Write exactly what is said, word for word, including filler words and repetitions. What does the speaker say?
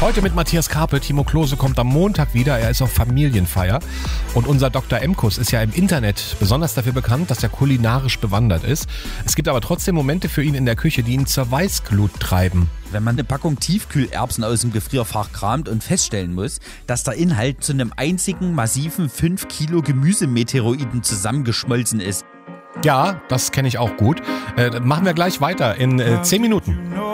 Heute mit Matthias Karpe. Timo Klose kommt am Montag wieder. Er ist auf Familienfeier. Und unser Doktor Emkus ist ja im Internet besonders dafür bekannt, dass er kulinarisch bewandert ist. Es gibt aber trotzdem Momente für ihn in der Küche, die ihn zur Weißglut treiben. Wenn man eine Packung Tiefkühlerbsen aus dem Gefrierfach kramt und feststellen muss, dass der Inhalt zu einem einzigen massiven fünf Kilo Gemüsemeteoroiden zusammengeschmolzen ist. Ja, das kenne ich auch gut. Äh, machen wir gleich weiter in äh, zehn Minuten.